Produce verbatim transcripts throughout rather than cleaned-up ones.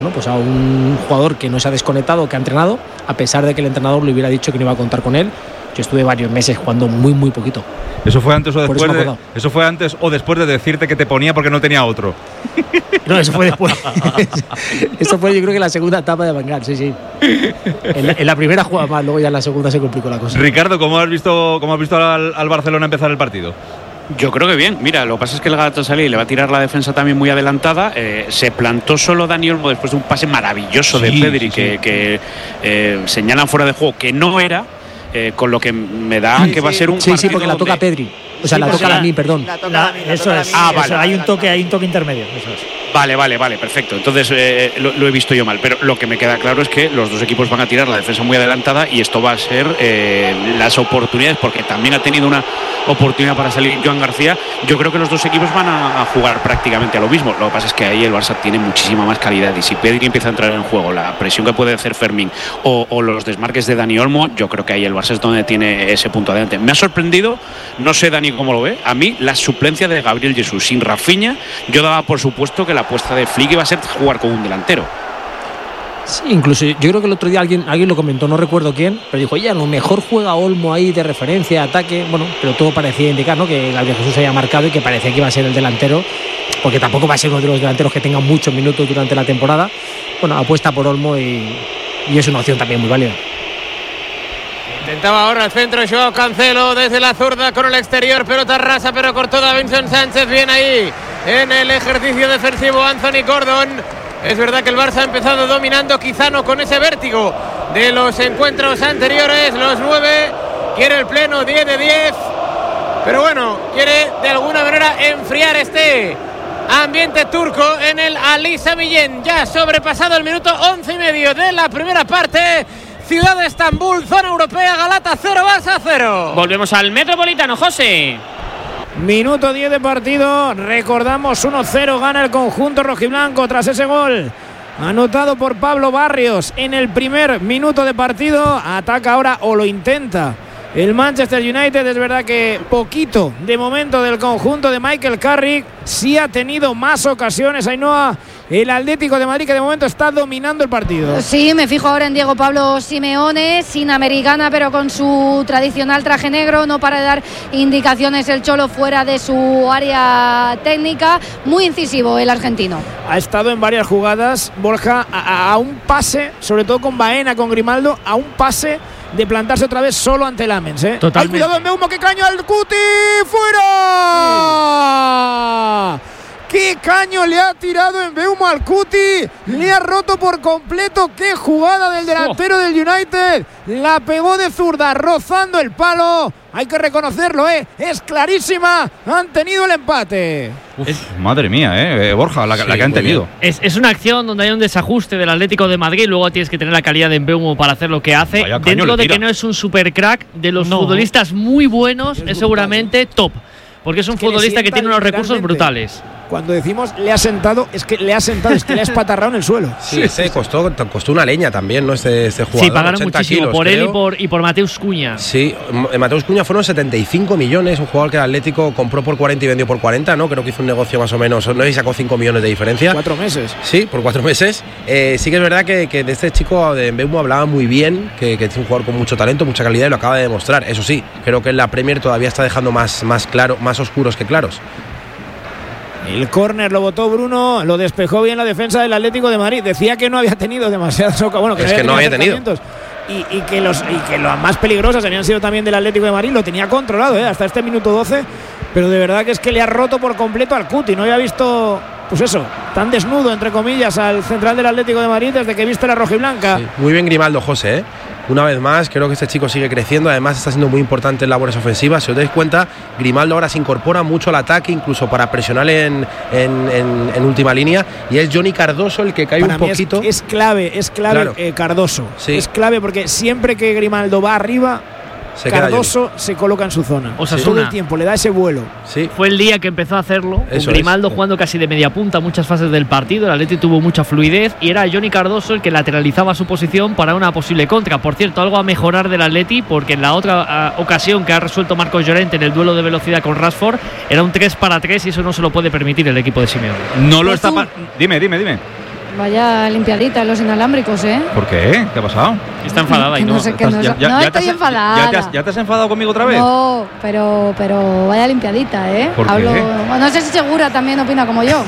¿no? Pues a un jugador que no se ha desconectado, que ha entrenado, a pesar de que el entrenador le hubiera dicho que no iba a contar con él. Yo estuve varios meses jugando muy, muy poquito. ¿Eso fue antes o después eso, de, eso fue antes o después de decirte que te ponía porque no tenía otro? No, eso fue después. Eso fue, yo creo que la segunda etapa de Van Gaal, sí, sí. En la, en la primera jugaba mal, luego ya en la segunda se complicó la cosa. Ricardo, ¿cómo has visto, cómo has visto al, al Barcelona empezar el partido? Yo creo que bien. Mira, lo que pasa es que el Galatasaray le va a tirar la defensa también muy adelantada. Eh, se plantó solo Dani Olmo después de un pase maravilloso sí, de Pedri sí, sí. que, que eh, señalan fuera de juego que no era. Eh, con lo que me da sí, que va a ser un sí, sí, porque la toca Pedri. O sea, sí, la toca la mí, perdón. La la, la eso es. Ah, vale. Eso, hay un toque, hay un toque intermedio. Eso es. Vale, vale, vale, perfecto. Entonces eh, lo, lo he visto yo mal. Pero lo que me queda claro es que los dos equipos van a tirar la defensa muy adelantada y esto va a ser eh, las oportunidades, porque también ha tenido una oportunidad para salir Joan García. Yo creo que los dos equipos van a, a jugar prácticamente a lo mismo. Lo que pasa es que ahí el Barça tiene muchísima más calidad y si Pedri empieza a entrar en juego, la presión que puede hacer Fermín o, o los desmarques de Dani Olmo, yo creo que ahí el Barça es donde tiene ese punto adelante. Me ha sorprendido, no sé Dani cómo lo ve, a mí la suplencia de Gabriel Jesús sin Rafinha. Yo daba por supuesto que la apuesta de Flick iba a ser jugar con un delantero. Sí, incluso yo creo que el otro día alguien, alguien lo comentó, no recuerdo quién, pero dijo, oye, a lo mejor juega Olmo ahí de referencia, ataque, bueno, pero todo parecía indicar, ¿no?, que Gabriel Jesús se había marcado y que parecía que iba a ser el delantero, porque tampoco va a ser uno de los delanteros que tengan muchos minutos durante la temporada. Bueno, apuesta por Olmo y, y es una opción también muy válida. Intentaba ahora el centro Joao Cancelo desde la zurda con el exterior, pelota rasa pero cortó Davinson Sánchez, bien ahí en el ejercicio defensivo Anthony Gordon. Es verdad que el Barça ha empezado dominando, quizá no con ese vértigo de los encuentros anteriores. Los nueve, quiere el pleno diez de diez, pero bueno, quiere de alguna manera enfriar este ambiente turco en el Ali Sami Yen. Ya sobrepasado el minuto once y medio de la primera parte. Ciudad de Estambul, zona europea, Galata cero, Barça cero. Volvemos al Metropolitano, José. Minuto diez de partido, recordamos uno cero, gana el conjunto rojiblanco tras ese gol anotado por Pablo Barrios en el primer minuto de partido. Ataca ahora o lo intenta el Manchester United. Es verdad que poquito de momento del conjunto de Michael Carrick, sí ha tenido más ocasiones, Ainhoa, el Atlético de Madrid, que de momento está dominando el partido. Sí, me fijo ahora en Diego Pablo Simeone, sin americana, pero con su tradicional traje negro. No para de dar indicaciones el Cholo fuera de su área técnica. Muy incisivo el argentino. Ha estado en varias jugadas, Borja, a, a un pase, sobre todo con Baena, con Grimaldo, a un pase de plantarse otra vez solo ante el Lamens, ¿eh? Totalmente. ¡Ay, cuidado, Mbeumo, qué caño al Cuti! ¡Fuera! Sí. ¡Qué caño le ha tirado Mbeumo al Cuti! Le ha roto por completo. ¡Qué jugada del delantero oh. del United! La pegó de zurda, rozando el palo. Hay que reconocerlo, ¿eh? Es clarísima. Han tenido el empate. Uf, es, madre mía, ¿eh? Borja, la, sí, la que han tenido. Es, es una acción donde hay un desajuste del Atlético de Madrid. Luego tienes que tener la calidad de Mbeumo para hacer lo que hace. Vaya, dentro de que no es un super crack, de los no. futbolistas muy buenos, es, es seguramente top. Porque es un futbolista que tiene unos recursos brutales. Cuando decimos le ha sentado, es que le ha sentado, es que le ha espatarrado en el suelo. Sí, ese costó, costó una leña también, ¿no? Este, este jugador. Sí, pagaron muchísimo kilos, por creo. él y por, y por Mateus Cunha. Sí, Mateus Cunha fueron setenta y cinco millones, un jugador que el Atlético compró por cuarenta y vendió por cuarenta, ¿no? Creo que hizo un negocio más o menos, no sé si sacó cinco millones de diferencia. Cuatro meses. Sí, por cuatro meses. Eh, sí que es verdad que, que de este chico de Mbeumo hablaba muy bien, que, que es un jugador con mucho talento, mucha calidad y lo acaba de demostrar. Eso sí, creo que en la Premier todavía está dejando más, más, claro, más oscuros que claros. El córner lo botó Bruno, lo despejó bien la defensa del Atlético de Madrid. Decía que no había tenido demasiadas ocasiones. Bueno, que es no había que tenido no había tenido. Y, y, que los, y que las más peligrosas habían sido también del Atlético de Madrid. Lo tenía controlado, ¿eh? Hasta este minuto doce. Pero de verdad que es que le ha roto por completo al Cuti. No había visto, pues eso, tan desnudo, entre comillas, al central del Atlético de Madrid desde que viste la rojiblanca. Sí, muy bien Grimaldo, José, ¿eh? Una vez más, creo que este chico sigue creciendo. Además está siendo muy importante en labores ofensivas. Si os dais cuenta, Grimaldo ahora se incorpora mucho al ataque, incluso para presionar en, en, en, en última línea. Y es Johnny Cardoso el que cae para un mí poquito. Es, es clave, es clave claro. eh, Cardoso. Sí. Es clave porque siempre que Grimaldo va arriba, se Cardoso se coloca en su zona. O sea, sí. Todo el tiempo le da ese vuelo. Sí. Fue el día que empezó a hacerlo. Eso con Grimaldo es. jugando casi de media punta muchas fases del partido. El Atleti tuvo mucha fluidez y era Johnny Cardoso el que lateralizaba su posición para una posible contra. Por cierto, algo a mejorar del Atleti, porque en la otra uh, ocasión que ha resuelto Marcos Llorente en el duelo de velocidad con Rashford era un tres para tres y eso no se lo puede permitir el equipo de Simeone. No lo está. Pa- dime, dime, dime. Vaya limpiadita en los inalámbricos, ¿eh? ¿Por qué? ¿Qué ha pasado? Está enfadada y no. No sé qué. No, ya, ya, no ya estoy te has, enfadada. Ya, ya, te has, ¿Ya te has enfadado conmigo otra vez? No, pero, pero vaya limpiadita, ¿eh? ¿Por qué? Hablo, bueno, no sé si Segura también opina como yo.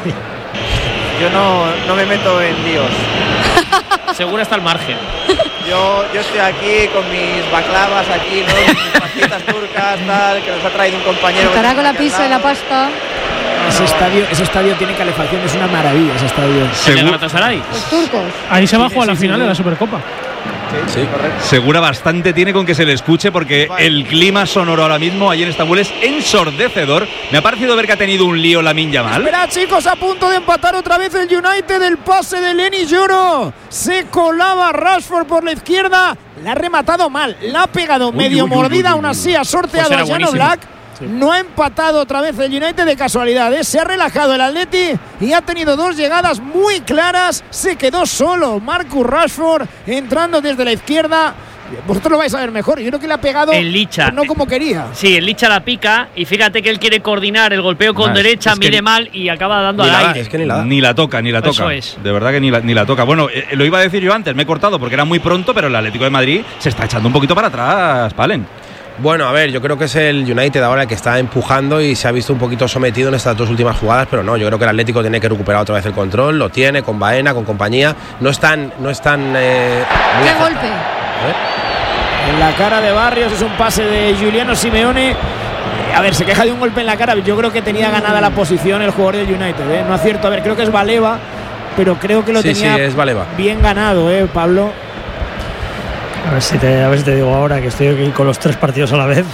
Yo no, no me meto en líos. Segura está al margen. Yo, yo estoy aquí con mis baclavas aquí, ¿no? Mis pastitas turcas, tal, que nos ha traído un compañero. Estará con la pizza y la pasta. Ese estadio, ese estadio tiene calefacción, es una maravilla ese estadio. ¿El de Galatasaray? Los turcos. Ahí se va a jugar Sí, la sí, final sí. de la Supercopa. Sí, sí, correcto. Segura bastante tiene con que se le escuche porque el clima sonoro ahora mismo allí en Estambul es ensordecedor. Me ha parecido ver que ha tenido un lío Lamine Yamal. Espera, chicos, a punto de empatar otra vez el United. El pase de Lenny Yoro. Se colaba Rashford por la izquierda. La ha rematado mal. La ha pegado Uy, medio uy, uy, mordida. uy, uy, Aún uy. así ha sorteado Pues era a Jano buenísimo. Black. No ha empatado otra vez el United de casualidad, ¿eh? Se ha relajado el Atleti y ha tenido dos llegadas muy claras. Se quedó solo Marcus Rashford entrando desde la izquierda. Vosotros lo vais a ver mejor. Yo creo que le ha pegado El Licha. no como quería. Sí, el Licha la pica y fíjate que él quiere coordinar el golpeo con Ah, derecha, es que mire ni- mal y acaba dando Ni al la da, aire. es que ni la da. Ni la toca, ni la Eso toca. es. De verdad que ni la, ni la toca. Bueno, eh, lo iba a decir yo antes, me he cortado porque era muy pronto, pero el Atlético de Madrid se está echando un poquito para atrás, Palen. Bueno, a ver, yo creo que es el United ahora el que está empujando y se ha visto un poquito sometido en estas dos últimas jugadas, pero no, yo creo que el Atlético tiene que recuperar otra vez el control, lo tiene con Baena, con compañía, no están, no están. Eh, muy ¡Qué acertados. golpe! A ver. En la cara de Barrios es un pase de Giuliano Simeone. Eh, A ver, se queja de un golpe en la cara. Yo creo que tenía ganada la posición el jugador del United, ¿eh? No acierto. A ver, creo que es Baleva, pero creo que lo Sí, tenía sí, es Baleva. bien ganado, ¿eh, Pablo? A ver si te, a ver si te digo ahora que estoy aquí con los tres partidos a la vez.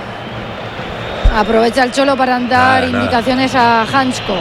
Aprovecha el Cholo para dar Nada, nada. indicaciones a Hansko.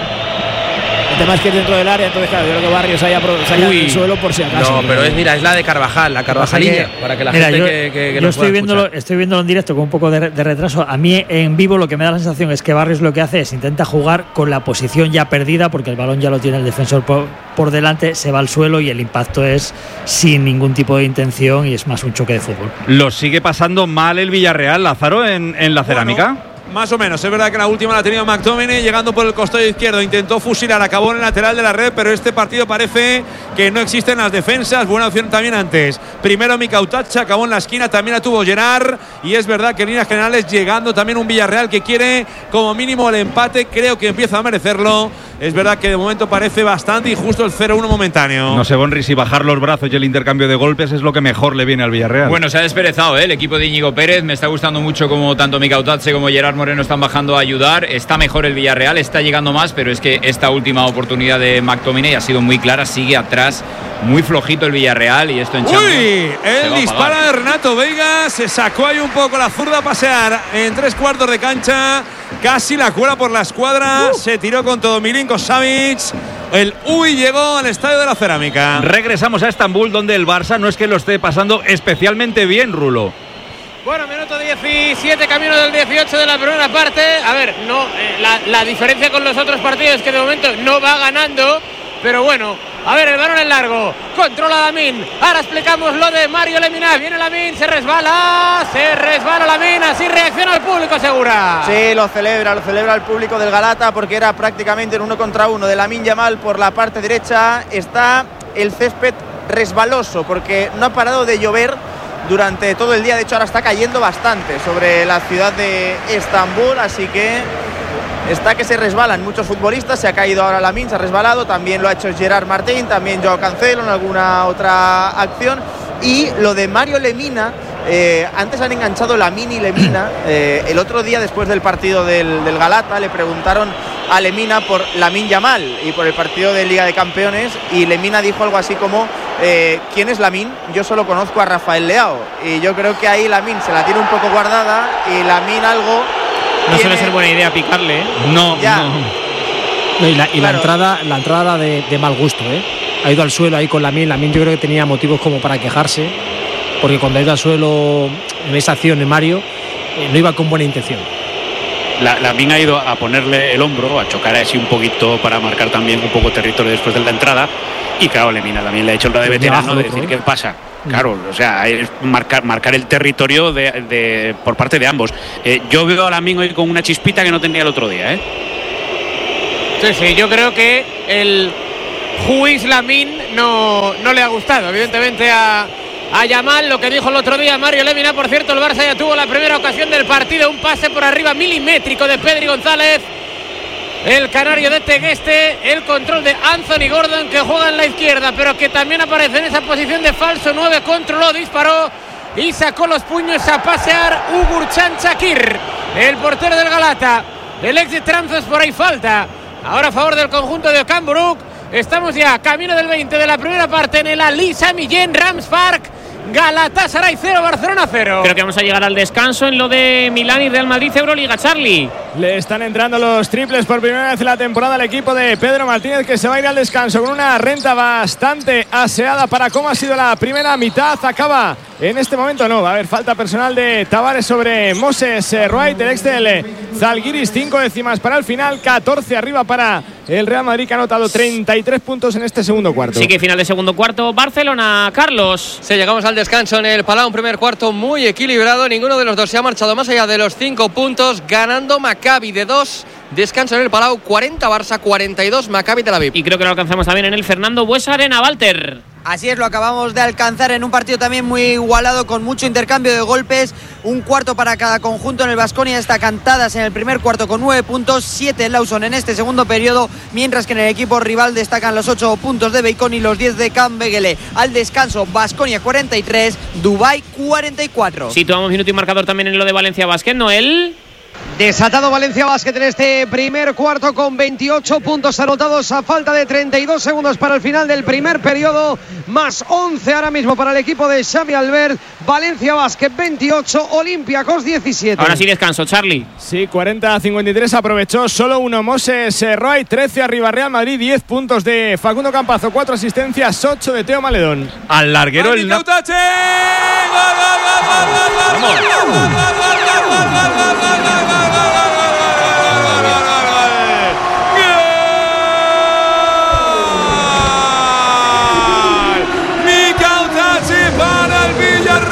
El tema es que es dentro del área, entonces claro, yo creo que Barrios haya pro- se haya Uy. en el suelo por si acaso. No, pero es, mira, es la de Carvajal, la Carvajalilla, para que la Mira, gente yo, que, que- que yo nos estoy pueda viéndolo, escuchar. estoy viéndolo en directo con un poco de, de retraso. A mí en vivo lo que me da la sensación es que Barrios lo que hace es intenta jugar con la posición ya perdida porque el balón ya lo tiene el defensor por, por delante, se va al suelo y el impacto es sin ningún tipo de intención y es más un choque de fútbol. Lo sigue pasando mal el Villarreal, Lázaro, en, en la cerámica. Más o menos, es verdad que la última la ha tenido McTominay llegando por el costado izquierdo, intentó fusilar, acabó en el lateral de la red, pero este partido parece que no existen las defensas, buena opción también antes. Primero Mikautacha, acabó en la esquina, también la tuvo Gerard y es verdad que en líneas generales llegando también un Villarreal que quiere como mínimo el empate, creo que empieza a merecerlo. Es verdad que de momento parece bastante injusto el cero uno momentáneo. No sé, Bonri, si bajar los brazos y el intercambio de golpes es lo que mejor le viene al Villarreal. Bueno, se ha desperezado ¿eh? el equipo de Íñigo Pérez. Me está gustando mucho como tanto Mikautadze como Gerard Moreno están bajando a ayudar. Está mejor el Villarreal, está llegando más, pero es que esta última oportunidad de McTominay ha sido muy clara. Sigue atrás, muy flojito el Villarreal y esto en Champions Uy, se el va a disparo pagar. de Renato Veiga, se sacó ahí un poco la zurda a pasear en tres cuartos de cancha, casi la cuela por la escuadra, se tiró con todo Milinko Savic, el Uy llegó al estadio de la Cerámica. Regresamos a Estambul, donde el Barça no es que lo esté pasando especialmente bien, Rulo. Bueno, minuto diecisiete, camino del dieciocho de la primera parte. A ver, no, eh, la, la diferencia con los otros partidos es que de momento no va ganando, pero bueno, a ver, el balón es largo, controla Lamine. Ahora explicamos lo de Mario Lemina. Viene Lamine, se resbala, se resbala Lamine, así reacciona el público, Segura. Sí, lo celebra, lo celebra el público del Galata porque era prácticamente en uno contra uno de Lamine Yamal por la parte derecha. Está el césped resbaloso porque no ha parado de llover durante todo el día, de hecho ahora está cayendo bastante sobre la ciudad de Estambul, así que está que se resbalan muchos futbolistas. Se ha caído ahora Lamine, se ha resbalado, también lo ha hecho Gerard Martín, también Joao Cancelo en alguna otra acción. Y lo de Mario Lemina, eh, antes han enganchado Lamine y Lemina. Eh, el otro día, después del partido del, del Galata, le preguntaron a Lemina por Lamine Yamal y por el partido de Liga de Campeones, y Lemina dijo algo así como eh, ¿quién es Lamine? Yo solo conozco a Rafael Leao. Y yo creo que ahí Lamine se la tiene un poco guardada y Lamine algo No tiene... suele ser buena idea picarle, ¿eh? No, Ya. no. No, y la, y Claro. la entrada, la entrada de, de mal gusto, ¿eh? Ha ido al suelo ahí con Lamine. Lamine yo creo que tenía motivos como para quejarse, porque cuando ha ido al suelo en esa acción en Mario, eh, no iba con buena intención. La, Lamine ha ido a ponerle el hombro, a chocar así un poquito para marcar también un poco territorio después de la entrada. Y claro, Lemina también le ha hecho el de Desde veterano abajo, de loco, decir ¿eh? qué pasa. Claro, o sea, es marcar, marcar el territorio de, de, por parte de ambos. Eh, yo veo a Lamine hoy con una chispita que no tenía el otro día, ¿eh? Sí, sí, yo creo que el, Juiz Lamin no, no le ha gustado, evidentemente, a, a Yamal. Lo que dijo el otro día Mario Lemina. Por cierto, el Barça ya tuvo la primera ocasión del partido, un pase por arriba milimétrico de Pedri González, el canario de Tegueste. El control de Anthony Gordon, que juega en la izquierda, pero que también aparece en esa posición de falso nueve. Controló, disparó y sacó los puños a pasear Ugurcan Shakir, el portero del Galata. El ex de Transos, por ahí falta ahora a favor del conjunto de Okan Buruk. Estamos ya camino del veinte de la primera parte en el Ali Sami Yen Rams Park. Galatasaray cero, Barcelona cero. Creo que vamos a llegar al descanso en lo de Milán y Real Madrid Euroliga, Charlie. Le están entrando los triples por primera vez en la temporada al equipo de Pedro Martínez, que se va a ir al descanso con una renta bastante aseada para cómo ha sido la primera mitad. Acaba en este momento, no, va a haber falta personal de Tavares sobre Moses Wright, el ex del Zalgiris. Cinco décimas para el final, catorce arriba para el Real Madrid, que ha anotado treinta y tres puntos en este segundo cuarto. Sí, que final de segundo cuarto, Barcelona, Carlos. Sí, llegamos al descanso en el Palau, un primer cuarto muy equilibrado. Ninguno de los dos se ha marchado más allá de los cinco puntos, ganando Maccabi de dos. Descanso en el Palau, cuarenta Barça, cuarenta y dos Maccabi Tel Aviv. Y creo que lo alcanzamos también en el Fernando Buesa Arena, Walter. Así es, lo acabamos de alcanzar en un partido también muy igualado, con mucho intercambio de golpes. Un cuarto para cada conjunto. En el Baskonia está Cantadas en el primer cuarto con nueve puntos, siete en Lawson en este segundo periodo, mientras que en el equipo rival destacan los ocho puntos de Bacon y los diez de Cambegele. Al descanso, Baskonia cuarenta y tres, Dubái cuarenta y cuatro. Situamos minuto y marcador también en lo de Valencia Basket, Noel. Desatado Valencia Basket en este primer cuarto con veintiocho puntos anotados a falta de treinta y dos segundos para el final del primer periodo, más once ahora mismo para el equipo de Xavi Albert. Valencia Basket veintiocho, Olympiacos diecisiete. Ahora sí descanso, Charlie. Sí, cuarenta a cincuenta y tres, aprovechó solo uno Moses Wright. Trece arriba Real Madrid, diez puntos de Facundo Campazo, cuatro asistencias, ocho de Teo Maledón. Al larguero el Cautache. Para el Villarreal.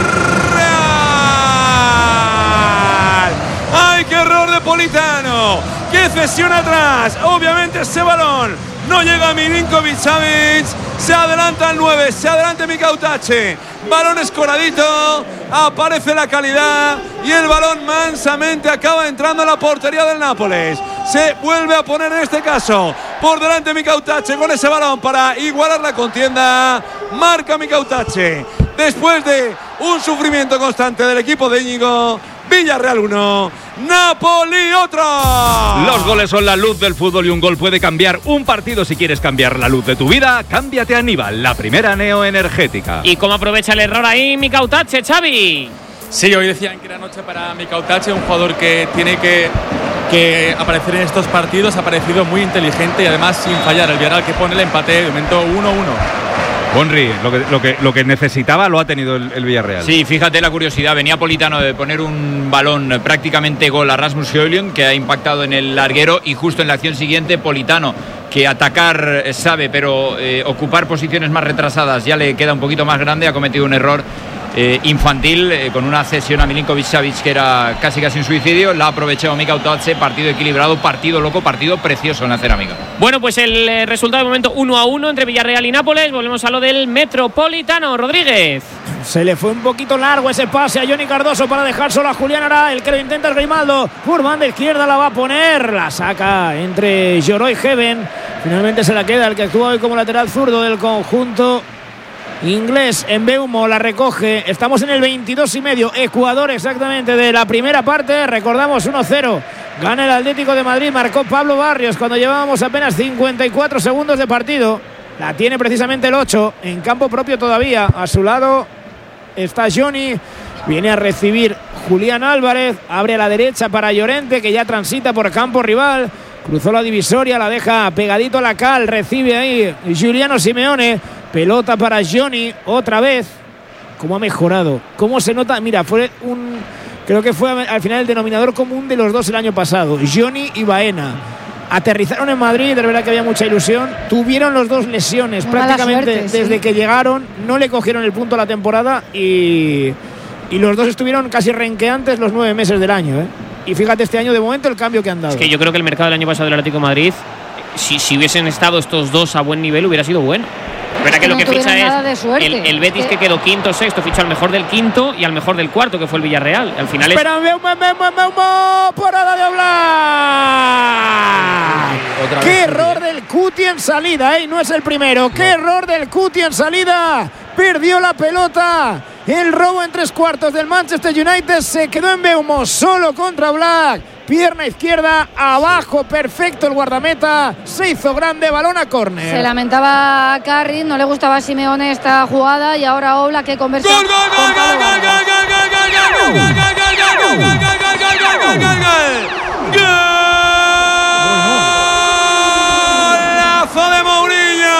¡Ay, qué error de Politano! ¡Qué cesión atrás! Obviamente ese balón no llega a Milinkovic Savic. Se adelanta el nueve, se adelanta Mikautache. Balón escoradito, aparece la calidad y el balón mansamente acaba entrando en la portería del Nápoles. Se vuelve a poner en este caso por delante Mikautache con ese balón para igualar la contienda. Marca Mikautache después de un sufrimiento constante del equipo de Íñigo. Villarreal uno, Napoli otro. Los goles son la luz del fútbol y un gol puede cambiar un partido. Si quieres cambiar la luz de tu vida, cámbiate a Nival, la primera neoenergética. ¿Y cómo aprovecha el error ahí Mikautache, Xavi? Sí, hoy decían que era noche para Mikautache, un jugador que tiene que, que aparecer en estos partidos. Ha aparecido muy inteligente y además sin fallar. El Villarreal que pone el empate, de momento uno uno. Henry, lo que, lo, que, lo que necesitaba lo ha tenido el, el Villarreal. Sí, fíjate la curiosidad. Venía Politano de poner un balón prácticamente gol a Rasmus Højlund, que ha impactado en el larguero, y justo en la acción siguiente Politano, que atacar sabe, pero eh, ocupar posiciones más retrasadas ya le queda un poquito más grande, ha cometido un error eh, infantil eh, con una cesión a Milinkovic Savic que era casi casi un suicidio. La ha aprovechado Mikautache. Partido equilibrado, partido loco, partido precioso en la cerámica. Bueno, pues el eh, resultado de momento uno a uno entre Villarreal y Nápoles. Volvemos a lo del Metropolitano. Rodríguez. Se le fue un poquito largo ese pase a Johnny Cardoso para dejar solo a Julián. Ahora el que lo intenta es Grimaldo. Por banda izquierda la va a poner. La saca entre Lloró y Heaven. Finalmente se la queda el que actúa hoy como lateral zurdo del conjunto inglés. En Beumo la recoge. Estamos en el veintidós y medio. Ecuador exactamente de la primera parte. Recordamos uno cero. Gana el Atlético de Madrid. Marcó Pablo Barrios cuando llevábamos apenas cincuenta y cuatro segundos de partido. La tiene precisamente el ocho. En campo propio todavía. A su lado está Johnny. Viene a recibir Julián Álvarez. Abre a la derecha para Llorente, que ya transita por campo rival. Cruzó la divisoria, la deja pegadito a la cal. Recibe ahí Giuliano Simeone. Pelota para Johnny otra vez. ¿Cómo ha mejorado? ¿Cómo se nota? Mira, fue un... Creo que fue al final el denominador común de los dos el año pasado. Johnny y Baena. Aterrizaron en Madrid, de verdad que había mucha ilusión. Tuvieron los dos lesiones Mala prácticamente suerte, desde sí. que llegaron. No le cogieron el punto a la temporada y, y los dos estuvieron casi renqueantes los nueve meses del año, ¿eh? Y fíjate este año de momento el cambio que han dado. Es que yo creo que el mercado del año pasado del Atlético de Madrid si, si hubiesen estado estos dos a buen nivel hubiera sido bueno. Verdad que no lo que ficha es suerte, el, el Betis, que quedó quinto, sexto, fichó al mejor del quinto y al mejor del cuarto, que fue el Villarreal. Al final es. Espera, Meumo, Meumo, Meumo, parada de Oblak. Qué error del Cuti en salida, ¿eh? No es el primero. Qué error del Cuti en salida. Perdió la pelota. El robo en tres cuartos del Manchester United se quedó en Meumo solo contra Oblak. Pierna izquierda, abajo, perfecto el guardameta. Se hizo grande, balón a córner. Se lamentaba Carriz, no le gustaba a Simeone esta jugada y ahora Oblak que conversa. ¡Gol, gol, gol, gol, gol, gol, gol, gol, gol, gol, gol, gol, gol! ¡Golazo de Mourinho!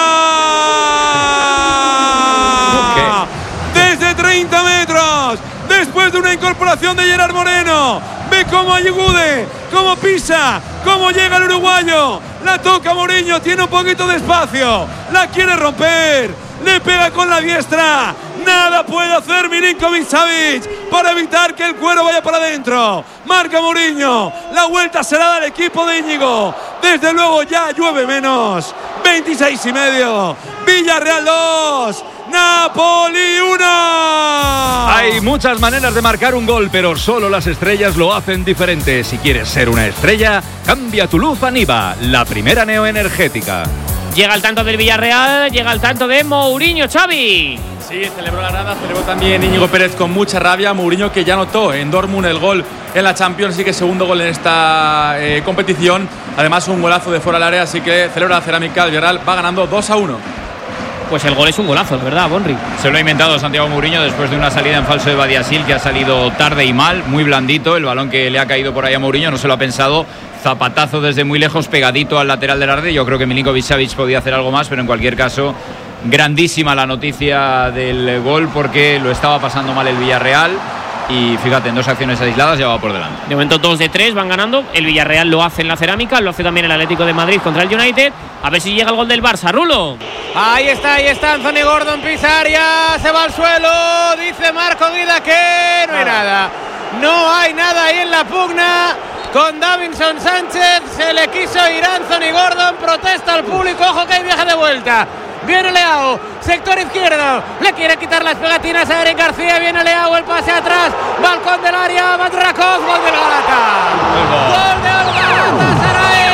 Desde treinta metros, después de una incorporación de Gerard Moreno. Ve cómo ayude, cómo pisa, cómo llega el uruguayo. La toca Mourinho, tiene un poquito de espacio. La quiere romper, le pega con la diestra. Nada puede hacer Milinkovic-Savic para evitar que el cuero vaya para adentro. Marca Mourinho, la vuelta será del equipo de Íñigo. Desde luego ya llueve menos. veintiséis y medio, Villarreal dos. Napoli uno. Hay muchas maneras de marcar un gol, pero solo las estrellas lo hacen diferente. Si quieres ser una estrella, cambia tu luz a Niva, la primera neoenergética. Llega el tanto del Villarreal, llega el tanto de Mourinho, Xavi. Sí, celebró la nada, celebró también Íñigo Pérez con mucha rabia. Mourinho, que ya anotó en Dortmund el gol en la Champions, así que segundo gol en esta eh, competición. Además, un golazo de fuera del área, así que celebra la cerámica. El Villarreal va ganando dos a uno. Pues el gol es un golazo, ¿verdad, Bonri? Se lo ha inventado Santiago Mourinho después de una salida en falso de Badiasil, que ha salido tarde y mal, muy blandito. El balón que le ha caído por ahí a Mourinho no se lo ha pensado. Zapatazo desde muy lejos, pegadito al lateral del Arde. Yo creo que Milinkovic-Savic podía hacer algo más, pero en cualquier caso, grandísima la noticia del gol, porque lo estaba pasando mal el Villarreal. Y fíjate, en dos acciones aisladas ya va por delante. De momento dos de tres van ganando. El Villarreal lo hace en la cerámica, lo hace también el Atlético de Madrid contra el United. A ver si llega el gol del Barça, Rulo. Ahí está, ahí está Anthony Gordon, pisa área, se va al suelo. Dice Marco Guida que no hay nada. No hay nada ahí en la pugna con Davinson Sánchez. Se le quiso ir a Anthony Gordon, protesta al público. Ojo que hay viaje de vuelta. Viene Leao, sector izquierdo, le quiere quitar las pegatinas a Eric García. Viene Leao, el pase atrás, balcón del área, Matrakov, gol del Galata. Gol del Galatasaray.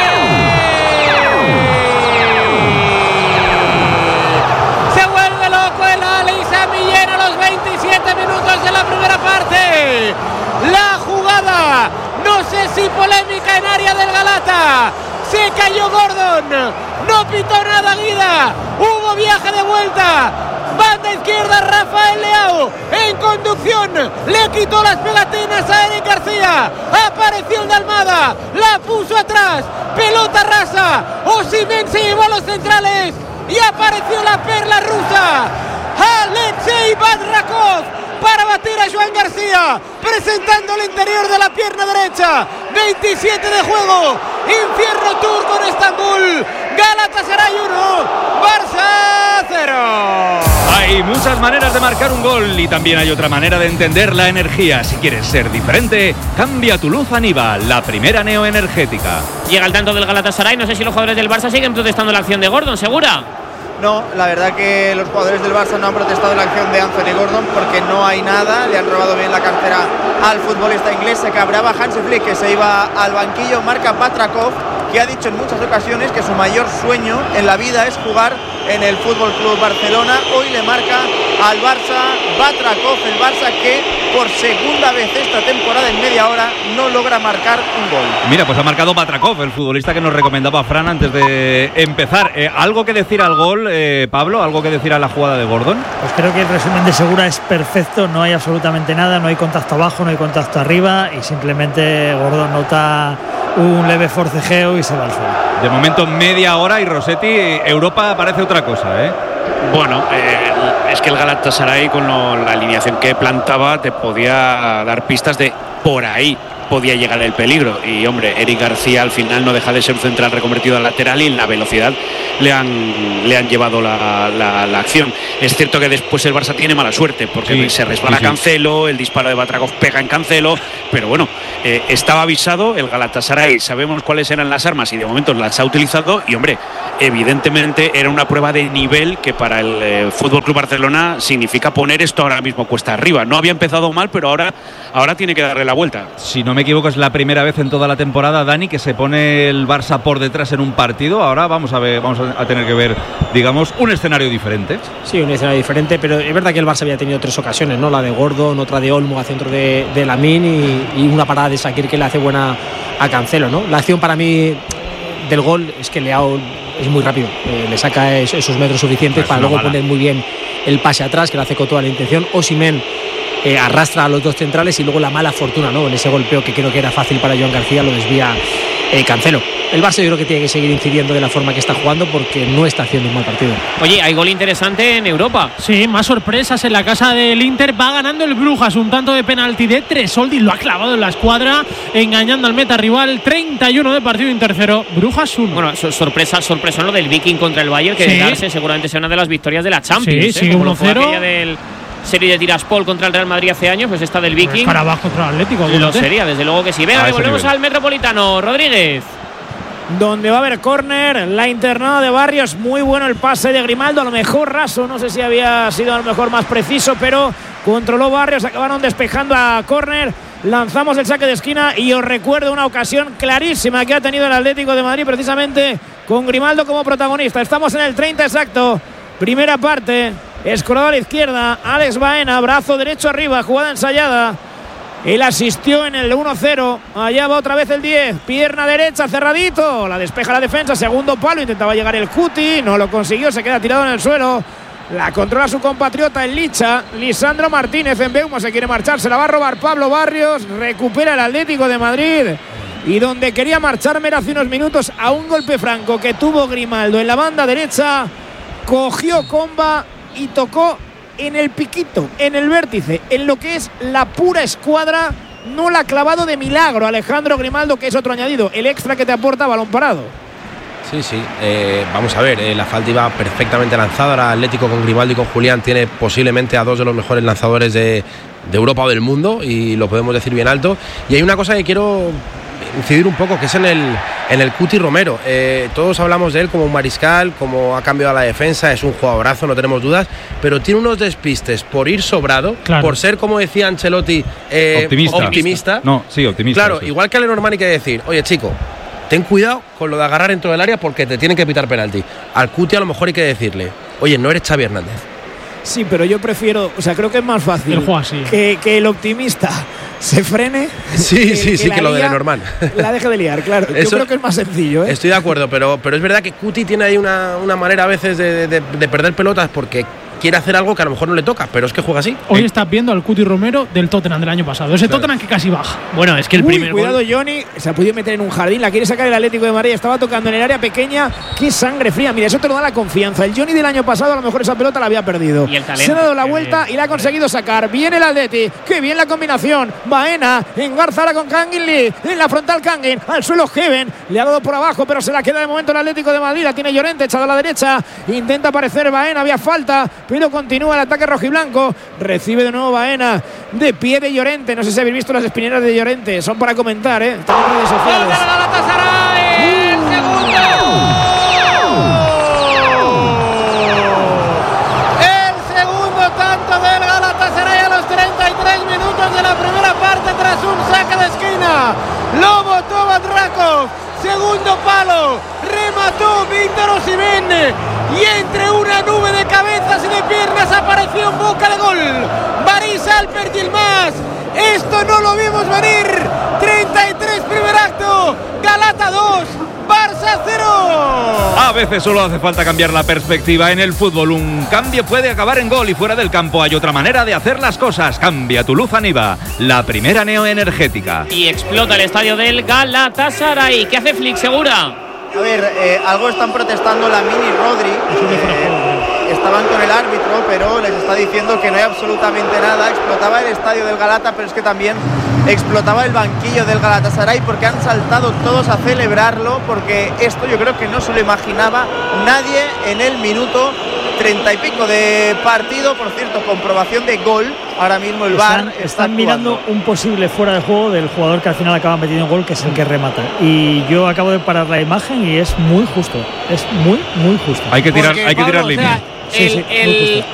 Se vuelve loco el Ali Sami Yen a los veintisiete minutos de la primera parte. La jugada, no sé si polémica en área del Galata. Se cayó Gordon, no pitó nada Guida, hubo viaje de vuelta, banda izquierda Rafael Leao, en conducción, le quitó las pegatinas a Eric García, apareció el de Almada, la puso atrás, pelota rasa, Osimhen se llevó a los centrales y apareció la perla rusa, Alexei Badrakov, para batir a Joan García, presentando el interior de la pierna derecha. veintisiete de juego, infierno turco en Estambul. Galatasaray uno, Barça cero. Hay muchas maneras de marcar un gol y también hay otra manera de entender la energía. Si quieres ser diferente, cambia tu luz a Niva, la primera neoenergética. Llega el tanto del Galatasaray, no sé si los jugadores del Barça siguen protestando la acción de Gordon, ¿segura? No, la verdad que los jugadores del Barça no han protestado la acción de Anthony Gordon porque no hay nada, le han robado bien la cartera al futbolista inglés. Se cabreaba Hansi Flick, que se iba al banquillo. Marca Patrakov, que ha dicho en muchas ocasiones que su mayor sueño en la vida es jugar en el Fútbol Club Barcelona. Hoy le marca al Barça Patrakov, el Barça que por segunda vez esta temporada en media hora no logra marcar un gol. Mira, pues ha marcado Patrakov, el futbolista que nos recomendaba Fran antes de empezar. Eh, ¿Algo que decir al gol, eh, Pablo? ¿Algo que decir a la jugada de Gordon? Pues creo que el resumen de Segura es perfecto, no hay absolutamente nada, no hay contacto abajo, no hay contacto arriba y simplemente Gordon nota un leve forcejeo y se va al suelo. De momento media hora y Rossetti, Europa parece otra cosa, ¿eh? Bueno, eh, es que el Galatasaray con lo, la alineación que plantaba te podía dar pistas de por ahí podía llegar el peligro. Y hombre, Eric García al final no deja de ser un central reconvertido al lateral y en la velocidad le han, le han llevado la, la, la acción. Es cierto que después el Barça tiene mala suerte porque sí, se resbala sí, sí. Cancelo, el disparo de Batragov pega en Cancelo, pero bueno, eh, estaba avisado el Galatasaray, sabemos cuáles eran las armas y de momento las ha utilizado y hombre, evidentemente era una prueba de nivel que para el eh, F C Barcelona significa poner esto ahora mismo cuesta arriba. No había empezado mal, pero ahora, ahora tiene que darle la vuelta. Si no me equivoco, es la primera vez en toda la temporada, Dani, que se pone el Barça por detrás en un partido. Ahora vamos a ver, vamos a tener que ver, digamos, un escenario diferente. Sí, un escenario diferente, pero es verdad que el Barça había tenido tres ocasiones, ¿no? La de Gordon, otra de Olmo a centro de, de Lamine y, y una parada de Shaqiri que le hace buena a Cancelo, ¿no? La acción para mí del gol es que Leao es muy rápido, eh, le saca esos metros suficientes para luego mala. poner muy bien el pase atrás, que lo hace con toda la intención. Osimhen eh, arrastra a los dos centrales y luego la mala fortuna, ¿no? En ese golpeo que creo que era fácil para Joan García, lo desvía eh, Cancelo. El Barça yo creo que tiene que seguir incidiendo de la forma que está jugando porque no está haciendo un mal partido. Oye, hay gol interesante en Europa. Sí, más sorpresas en la casa del Inter. Va ganando el Brujas, un tanto de penalti de Tresoldi, lo ha clavado en la escuadra, engañando al meta rival. treinta y uno de partido en tercero, Brujas uno. Bueno, sorpresa, sorpresa lo del Viking contra el Bayern, que sí. de darse seguramente sea una de las victorias de la Champions. Sí, ¿eh? sí, uno cero. Del serie de Tiraspol contra el Real Madrid hace años, pues esta del Viking. Carabaj contra el Atlético. Lo sería, desde luego que sí. Venga, volvemos al Metropolitano. Rodríguez. Donde va a haber córner, la internada de Barrios, muy bueno el pase de Grimaldo, a lo mejor raso, no sé si había sido a lo mejor más preciso, pero controló Barrios, acabaron despejando a córner, lanzamos el saque de esquina y os recuerdo una ocasión clarísima que ha tenido el Atlético de Madrid precisamente con Grimaldo como protagonista. Estamos en el treinta exacto, primera parte, escorado a la izquierda, Alex Baena, brazo derecho arriba, jugada ensayada. Él asistió en el uno cero. Allá va otra vez el diez. Pierna derecha, cerradito. La despeja la defensa. Segundo palo. Intentaba llegar el Cuti. No lo consiguió. Se queda tirado en el suelo. La controla su compatriota el Licha. Lisandro Martínez en Beumo. Se quiere marchar. Se la va a robar Pablo Barrios. Recupera el Atlético de Madrid. Y donde quería marcharme era hace unos minutos a un golpe franco que tuvo Grimaldo en la banda derecha. Cogió comba y tocó en el piquito, en el vértice, en lo que es la pura escuadra. No la ha clavado de milagro Alejandro Grimaldo, que es otro añadido, el extra que te aporta balón parado. Sí, sí, eh, vamos a ver, eh, la falta iba perfectamente lanzada. Ahora Atlético con Grimaldo y con Julián tiene posiblemente a dos de los mejores lanzadores de, de Europa o del mundo, y lo podemos decir bien alto. Y hay una cosa que quiero incidir un poco, que es en el, en el Cuti Romero. Eh, todos hablamos de él como un mariscal, como ha cambiado la defensa, es un jugadorazo, no tenemos dudas, pero tiene unos despistes por ir sobrado, claro. por ser, como decía Ancelotti, eh, optimista. optimista. No, sí, optimista. Claro, sí. igual que a Lenormand hay que decir, oye chico, ten cuidado con lo de agarrar dentro del área porque te tienen que pitar penalti. Al Cuti a lo mejor hay que decirle, oye, no eres Xavi Hernández. Sí, pero yo prefiero, o sea, creo que es más fácil el juego así. Que, que el optimista se frene. Sí, que, sí, sí, que, que lo de Lenormand. La deje de liar, claro. Eso, yo creo que es más sencillo, ¿eh? Estoy de acuerdo, pero, pero es verdad que Cuti tiene ahí una, una manera a veces de, de, de perder pelotas porque quiere hacer algo que a lo mejor no le toca, pero es que juega así. Hoy estás viendo al Cuti Romero del Tottenham del año pasado. Ese claro. Tottenham que casi baja. Bueno, es que el Uy, primer cuidado gol... Johnny, se ha podido meter en un jardín, la quiere sacar el Atlético de Madrid, estaba tocando en el área pequeña. Qué sangre fría, mira, eso te lo da la confianza. El Johnny del año pasado a lo mejor esa pelota la había perdido. Y el talento, se ha dado la vuelta y la ha conseguido sacar. Viene el Atleti, qué bien la combinación. Baena, engarzara con Kangin Lee, en la frontal Kangin, al suelo Heaven, le ha dado por abajo, pero se la queda de momento el Atlético de Madrid. La tiene Llorente, echado a la derecha, intenta aparecer Baena, había falta, pero continúa el ataque rojiblanco. Recibe de nuevo Baena, de pie de Llorente. No sé si habéis visto las espineras de Llorente, son para comentar, ¿eh? Están en redes sociales. ¡El segundo! El segundo tanto del Galatasaray a los treinta y tres minutos de la primera parte tras un saque de esquina. Lo botó Batragov. Segundo palo, remató Víctor Osimhen y entre una nube de cabezas y de piernas apareció en boca de gol Baris Alpert Yilmaz. Esto no lo vimos venir. treinta y tres primer acto, Galata dos, Barça cero. A veces solo hace falta cambiar la perspectiva en el fútbol. Un cambio puede acabar en gol y fuera del campo hay otra manera de hacer las cosas. Cambia tu luz Aniva, la primera neoenergética. Y explota el estadio del Galatasaray. ¿Qué hace Flick, Segura? A ver, eh, algo están protestando Lamine y Rodri. Eh, estaban con el árbitro, pero les está diciendo que no hay absolutamente nada. Explotaba el estadio del Galata, pero es que también explotaba el banquillo del Galatasaray, porque han saltado todos a celebrarlo, porque esto yo creo que no se lo imaginaba nadie en el minuto treinta y pico de partido. Por cierto, comprobación de gol. Ahora mismo el V A R están, está están mirando un posible fuera de juego del jugador que al final acaba metiendo gol, que es el que remata. Y yo acabo de parar la imagen y es muy justo. Es muy, muy justo. Hay que tirar, Porque, hay que tirar Pablo, línea. O sea, Sí, el, sí, muy el,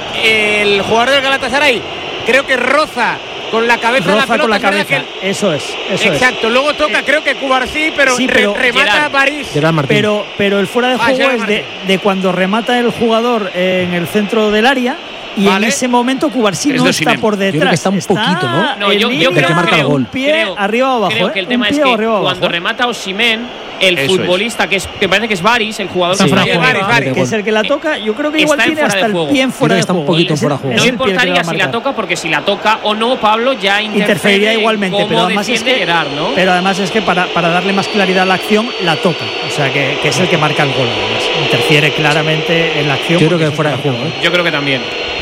el jugador del Galatasaray creo que roza con la cabeza Roza la pelota, con la es verdad cabeza. que- Eso es. Eso Exacto, es. luego toca, creo que Cubarsí, pero, Sí, re- pero- remata Gerard. a París. Pero, pero el fuera de Ah, juego Gerard es de, de cuando remata el jugador en el centro del área. Y Vale. en ese momento Cubarsí Es no de está Osimhen. por Yo creo detrás. que está un poquito, ¿no? No, en yo, yo línea, creo, que marca el creo- gol. Un pie creo- arriba o abajo. Creo ¿eh? que el Un tema es pie que o arriba o cuando abajo. remata Osimhen, el Eso es. futbolista que es que parece que es Baris, el jugador Sí, que está Baris, en Baris, fuera, Baris, que es el que la toca. Yo creo que está igual en tiene fuera hasta de el juego. pie en fuera de está un juego. poquito en Es fuera el- de juego. es No el pie el que le va importaría a si la marcar. toca, porque si la toca o no, Pablo ya interfiere Interferiría en igualmente, cómo pero además es defiende que, Gerard, ¿no? pero además es que para, para darle más claridad a la acción, la toca. O sea, que, que es el que marca el gol. Además. Interfiere claramente en la acción. Yo creo porque que es fuera el de que juego, marca. ¿eh? Yo creo que también.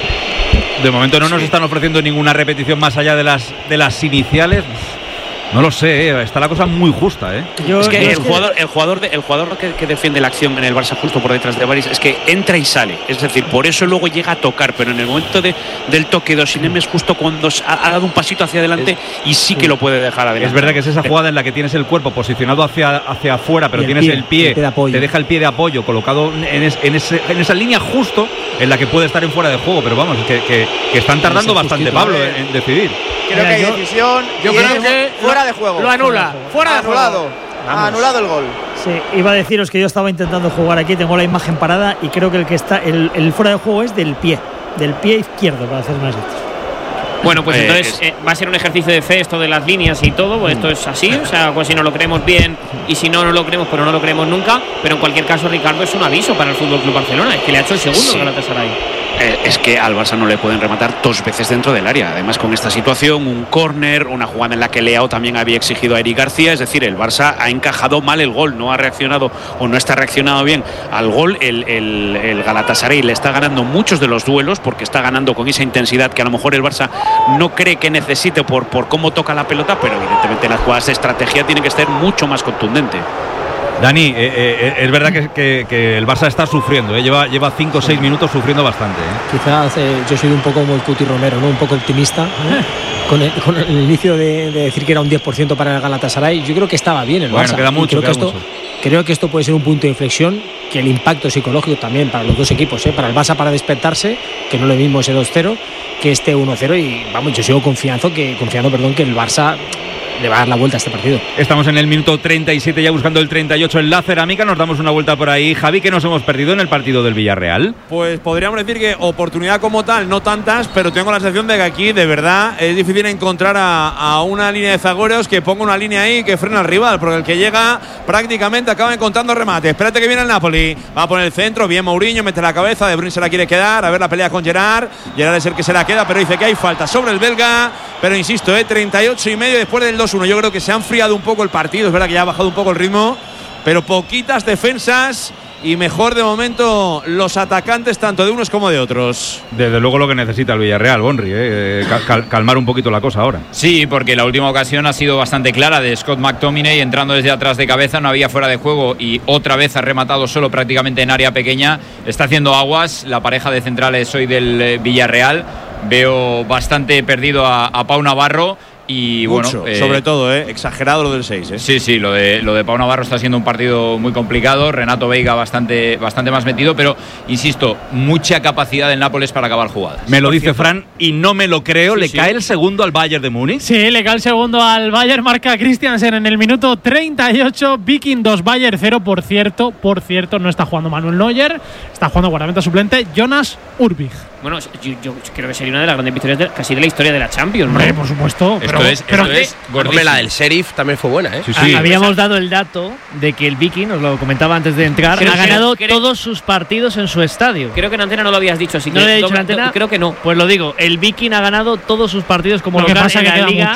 De momento no nos están ofreciendo ninguna repetición más allá de las de las iniciales. No lo sé, eh, está la cosa muy justa, ¿eh? Yo- es que yo el es que- jugador, el jugador, de- el jugador que, que defiende la acción en el Barça justo por detrás de Baris es que entra y sale. Es decir, por eso luego llega a tocar, pero en el momento de, del toque de Osimhen es justo cuando ha, ha dado un pasito hacia adelante y sí que lo puede dejar adelante. Es verdad que es esa jugada en la que tienes el cuerpo posicionado hacia, hacia afuera, pero Y el tienes pie, el pie, el pie de apoyo. te deja el pie de apoyo colocado en, es- en ese- en esa línea justo en la que puede estar en fuera de juego. Pero vamos, que, que- que están tardando Ese bastante, justito, Pablo, eh. en, en decidir. Creo Mira, que hay yo- decisión. Yo y creo es que fuera lo- de juego. Lo anula. Fuera de anulado. juego. Ha anulado el gol. Sí, iba a deciros que yo estaba intentando jugar aquí, tengo la imagen parada y creo que el que está el, el fuera de juego es del pie, del pie izquierdo, para hacer más exactos. Bueno, pues Eh, entonces es- eh, va a ser un ejercicio de fe esto de las líneas y todo, pues esto es así, o sea, pues si no lo creemos bien y si no, no lo creemos, pero no lo creemos nunca. Pero en cualquier caso, Ricardo, es un aviso para el Fútbol Club Barcelona, es que le ha hecho el segundo Sí. al Galatasaray. Eh, es que al Barça no le pueden rematar dos veces dentro del área. Además, con esta situación, un córner, una jugada en la que Leao también había exigido a Eric García. Es decir, el Barça ha encajado mal el gol, no ha reaccionado o no está reaccionado bien al gol. El, el, el Galatasaray le está ganando muchos de los duelos porque está ganando con esa intensidad que a lo mejor el Barça no cree que necesite por, por cómo toca la pelota, pero evidentemente las jugadas de estrategia tienen que ser mucho más contundente. Dani, eh, eh, es verdad que, que- que el Barça está sufriendo, ¿eh? lleva lleva cinco o seis minutos sufriendo bastante. ¿eh? Quizás eh, yo soy un poco como el Cuti Romero, ¿no? Un poco optimista. ¿eh? Con, el, con el inicio de, de decir que era un diez por ciento para el Galatasaray, yo creo que estaba bien el Barça. Bueno, queda Y mucho, creo, que queda esto, mucho. creo que esto puede ser un punto de inflexión, que el impacto psicológico también para los dos equipos, ¿eh? Para el Barça para despertarse, que no es lo mismo ese dos cero que este uno cero, y vamos, yo sigo confiando que, confiando, perdón, que el Barça le va a dar la vuelta a este partido. Estamos en el minuto treinta y siete ya buscando el treinta y ocho en la cerámica, nos damos una vuelta por ahí. Javi, ¿qué nos hemos perdido en el partido del Villarreal? Pues podríamos decir que oportunidad como tal, no tantas, pero tengo la sensación de que aquí de verdad es difícil encontrar a, a una línea de zagueros que ponga una línea ahí que frena al rival, porque el que llega prácticamente acaba encontrando remate. Espérate que viene el Napoli, va a poner el centro, bien Mourinho, mete la cabeza, De Bruyne se la quiere quedar, a ver la pelea con Gerard, Gerard es el que se la queda, pero dice que hay falta sobre el belga, pero insisto, eh, treinta y ocho y medio después del dos uno, yo creo que se ha enfriado un poco el partido, es verdad que ya ha bajado un poco el ritmo, pero poquitas defensas y mejor de momento los atacantes tanto de unos como de otros. Desde luego lo que necesita el Villarreal, Bonri, ¿eh? Cal- cal- calmar un poquito la cosa ahora. Sí, porque la última ocasión ha sido bastante clara de Scott McTominay entrando desde atrás de cabeza, no había fuera de juego y otra vez ha rematado solo prácticamente en área pequeña. Está haciendo aguas la pareja de centrales hoy del eh, Villarreal. Veo bastante perdido a, a Pau Navarro. Y Mucho, bueno, eh, sobre todo, eh, exagerado lo del seis. Eh. Sí, sí, lo de, lo de Pau Navarro está siendo un partido muy complicado. Renato Veiga bastante, bastante más metido, pero insisto, mucha capacidad del Nápoles para acabar jugadas. Me lo dice Fran y no me lo creo. Sí, ¿Le sí. cae el segundo al Bayern de Múnich? Sí, le cae el segundo al Bayern, marca Christiansen en el minuto treinta y ocho, Viking dos, Bayern cero, por cierto, por cierto, no está jugando Manuel Neuer, está jugando guardameta suplente Jonas Urbig. Bueno, yo, yo creo que sería una de las grandes victorias de, casi de la historia de la Champions, ¿no? Hombre, por supuesto. Esto pero, es, pero esto es Hombre, gordísimo. la del Sheriff también fue buena, ¿eh? Sí, sí. Habíamos dado el dato de que el Viking, os lo comentaba antes de entrar, Creo- ha ganado creo- creo- todos sus partidos en su estadio. Creo que en antena no lo habías dicho, así que ¿No lo he dicho doble- en antena? Creo que no. Pues lo digo, el Viking ha ganado todos sus partidos como lo que local pasa en que la queda liga. mucho.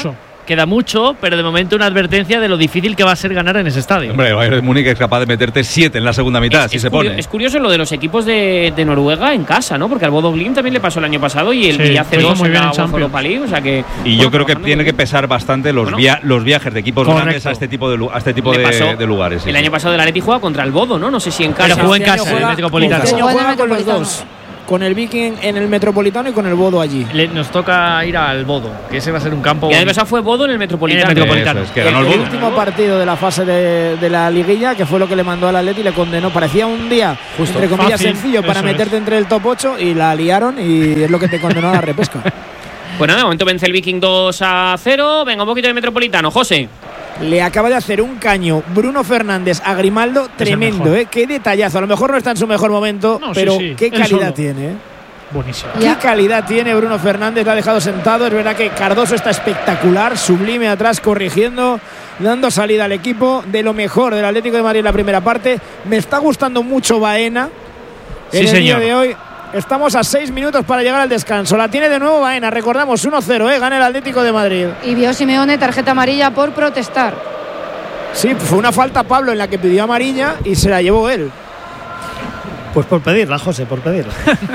queda mucho, pero de momento una advertencia de lo difícil que va a ser ganar en ese estadio. Hombre, el Bayern de Múnich es capaz de meterte siete en la segunda mitad, es, si es se curio, pone. Es curioso lo de los equipos de, de Noruega en casa, ¿no? Porque al Bodo Glimt también le pasó el año pasado y el sí, hace dos muy en bien la en UEFA Europa League, o sea que... Y bueno, yo creo que tiene que pesar bastante los, bueno, via los viajes de equipos correcto. grandes a este tipo de, a este tipo de, de lugares. Sí, el sí. año pasado el Atleti juega contra el Bodo, ¿no? No sé si en casa. Pero jugó en Este casa, año el juega- Metropolitano. Este año Jugó en el juega con los Metropolitano. dos. Con el Viking en el Metropolitano y con el Bodo allí. Le, nos toca ir al Bodo, que ese va a ser un campo. Y el año pasado fue Bodo en el Metropolitano. En el Metropolitano. Eso es, que El, ganó el el Bodo. último partido de la fase de, de la liguilla, que fue lo que le mandó al Atleti y le condenó. Parecía un día, Justo. entre comillas, Fácil, sencillo para eso meterte es. entre el top ocho y la liaron y es lo que te condenó a la repesca. Pues nada, de momento vence el Viking dos a cero. Venga, un poquito de Metropolitano, José. Le acaba de hacer un caño Bruno Fernández a Grimaldo tremendo, ¿eh? Qué detallazo. A lo mejor no está en su mejor momento, No, sí, pero sí, qué él calidad solo. tiene, ¿eh? Buenísimo. Qué calidad tiene Bruno Fernández, lo ha dejado sentado. Es verdad que Cardoso está espectacular, sublime atrás, corrigiendo, dando salida al equipo. De lo mejor del Atlético de Madrid en la primera parte. Me está gustando mucho Baena Sí, en el señor. día de hoy. Estamos a seis minutos para llegar al descanso. La tiene de nuevo Baena, recordamos uno cero, ¿eh? Gana el Atlético de Madrid. Y vio Simeone tarjeta amarilla por protestar. Sí, fue una falta Pablo en la que pidió amarilla y se la llevó él. Pues por pedirla, José, por pedirla.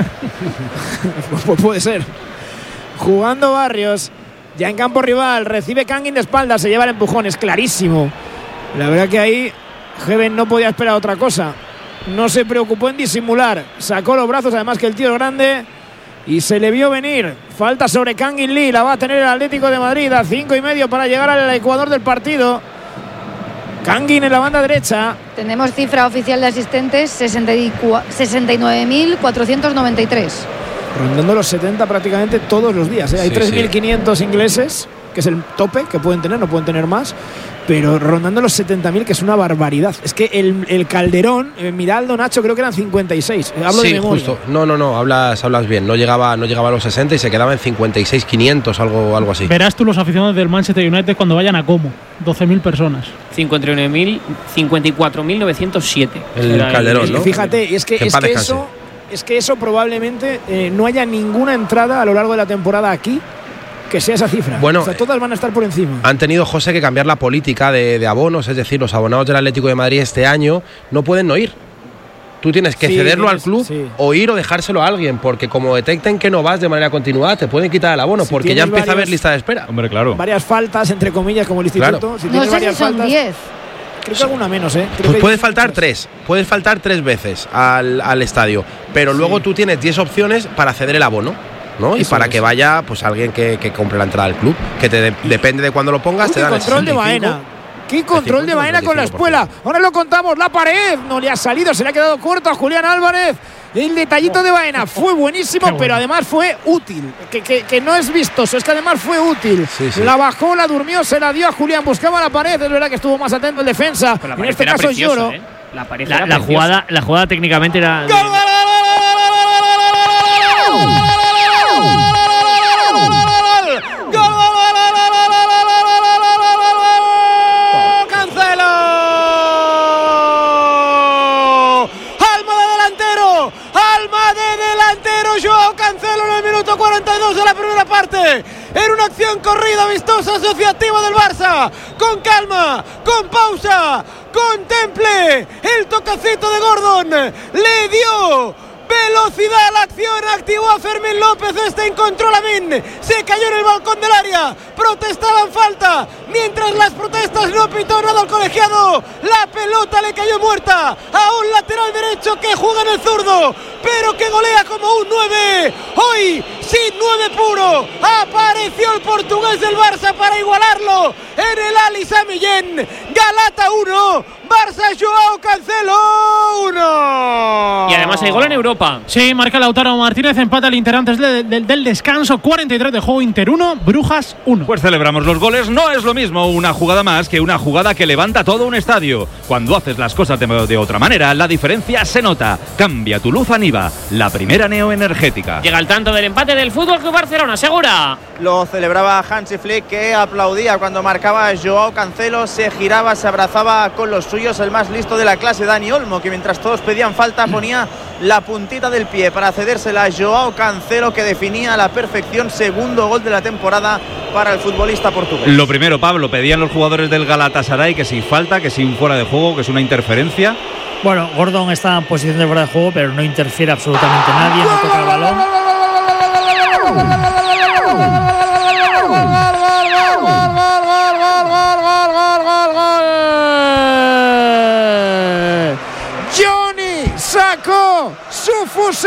Pues puede ser. Jugando Barrios, ya en campo rival, recibe Kangin de espalda, se lleva el empujón, es clarísimo. La verdad que ahí Heaven no podía esperar otra cosa. No se preocupó en disimular, sacó los brazos, además que el tío es grande y se le vio venir. Falta sobre Kangin Lee, la va a tener el Atlético de Madrid a cinco y medio para llegar al ecuador del partido. Kangin en la banda derecha. Tenemos cifra oficial de asistentes, sesenta y nueve mil cuatrocientos noventa y tres. Rondando los setenta prácticamente todos los días, ¿eh? Hay Sí, tres mil quinientos sí. ingleses, que es el tope que pueden tener, no pueden tener más, pero rondando los setenta mil, que es una barbaridad. Es que el, el Calderón, eh, Miraldo, Nacho, creo que eran cincuenta y seis. Eh, hablo sí, de memoria. justo. No, no, no, hablas, hablas bien. No llegaba, no llegaba a los sesenta y se quedaba en cincuenta y seis quinientos, algo, algo así. Verás tú los aficionados del Manchester United cuando vayan a Como, doce mil personas. cincuenta y cuatro mil novecientos siete. El Calderón, ¿no? Fíjate, es que, Que en es paz que descanse. eso, es que eso probablemente eh, no haya ninguna entrada a lo largo de la temporada aquí que sea esa cifra. Bueno, o sea, todas van a estar por encima. Han tenido, José, que cambiar la política de, de abonos, es decir, los abonados del Atlético de Madrid este año no pueden no ir. Tú tienes que Sí, cederlo tienes- al club sí. o ir o dejárselo a alguien, porque como detecten que no vas de manera continuada, te pueden quitar el abono, Si porque ya tienes empieza a haber varios- lista de espera. Hombre, claro. Varias faltas, entre comillas, como el instituto. Claro. Si No tienes sé si varias son faltas, diez. creo que alguna menos, ¿eh? Creo Pues que puedes hay- faltar tres, puedes faltar tres veces al, al estadio, pero luego tú tienes diez opciones para ceder el abono, ¿no? Y Eso para es. que vaya pues alguien que, que compre la entrada al club, que te de- depende de cuándo lo pongas, Uy, te qué dan el control de sesenta y cinco. Baena. Qué control de cincuenta, Baena con la veinticinco por espuela. ciento. Ahora lo contamos. La pared no le ha salido. Se le ha quedado corto a Julián Álvarez. El detallito de Baena fue buenísimo, Qué bueno. pero además fue útil. Que, que- que no es vistoso, es que además fue útil. Sí, sí. La bajó, la durmió, se la dio a Julián. Buscaba la pared. Es verdad que estuvo más atento el defensa. Pero la En pared este era caso preciosa, Lloro. ¿eh? La pared La, era la preciosa. jugada, la jugada técnicamente era. de- Cancelo. Alma de delantero. Alma de delantero. Joao Cancelo en el minuto cuarenta y dos de la primera parte. En una acción corrida, vistosa, asociativa del Barça. Con calma, con pausa. Contemple el tocacito de Gordon. Le dio velocidad a la acción, activó a Fermín López, este encontró a Lamin, se cayó en el balcón del área, protestaban falta, mientras las protestas no pitó nada al colegiado, la pelota le cayó muerta a un lateral derecho que juega en el zurdo, pero que golea como un nueve, hoy sin nueve puro, apareció el portugués del Barça para igualarlo en el Ali Sami Yen, Galata uno, Barça Joao Cancelo uno. Y además hay gol en Europa. Sí, marca Lautaro Martínez, empata el Inter antes de- de- del descanso, cuarenta y tres de juego, Inter uno, Brujas uno. Pues celebramos los goles. No es lo mismo una jugada más que una jugada que levanta todo un estadio. Cuando haces las cosas de, de otra manera, la diferencia se nota. Cambia tu luz Aniva, la primera neoenergética. Llega el tanto del empate del Fútbol Club Barcelona, segura. Lo celebraba Hansi Flick, que aplaudía cuando marcaba Joao Cancelo, se giraba, se abrazaba con los suyos, el más listo de la clase, Dani Olmo, que mientras todos pedían falta ponía la puntita del pie para cedérsela a Joao Cancelo, que definía a la perfección segundo gol de la temporada para el futbolista portugués. Lo primero, Pablo, pedían los jugadores del Galatasaray que si falta, que si un fuera de juego, que es una interferencia. Bueno, Gordon está en posición de fuera de juego, pero no interfiere absolutamente nadie, no toca el balón. Johnny sacó su fusil.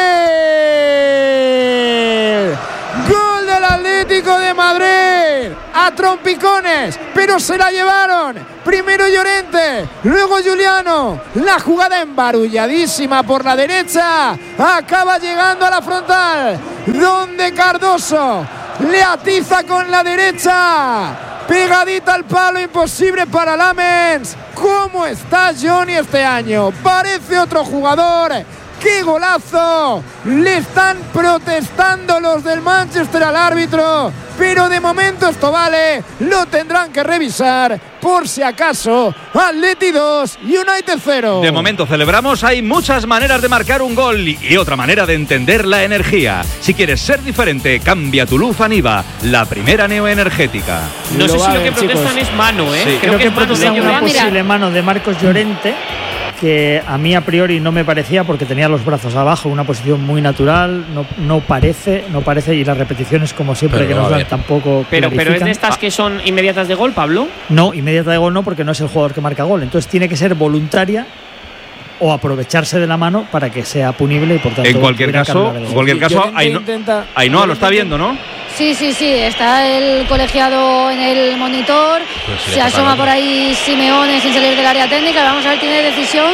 Gol del Atlético de Madrid a trompicones, pero se la llevaron. Primero Llorente, luego Juliano. La jugada embarulladísima por la derecha acaba llegando a la frontal, donde Cardoso le atiza con la derecha, pegadita al palo, imposible para Lamens. ¿Cómo está Johnny este año? Parece otro jugador. ¡Qué golazo! Le están protestando los del Manchester al árbitro, pero de momento esto vale. Lo tendrán que revisar por si acaso. Atleti dos, United cero. De momento celebramos. Hay muchas maneras de marcar un gol y otra manera de entender la energía. Si quieres ser diferente, cambia tu luz a Niva, la primera neoenergética. No sé si lo que protestan es mano, ¿eh? Sí. Creo, Creo que, que protestan una posible mano de Marcos Llorente, que a mí a priori no me parecía, porque tenía los brazos abajo, una posición muy natural. No, no parece, no parece, y las repeticiones, como siempre, pero que nos dan tampoco. Pero, pero es de estas que son inmediatas de gol, Pablo. No, inmediata de gol no, porque no es el jugador que marca gol. Entonces tiene que ser voluntaria o aprovecharse de la mano para que sea punible y por tanto. En cualquier caso, en cualquier caso, Ainhoa, Ainhoa lo está viendo, ¿no? Sí, sí, sí, está el colegiado en el monitor, pues sí, se asoma por ahí Simeone sin salir del área técnica. Vamos a ver, tiene decisión.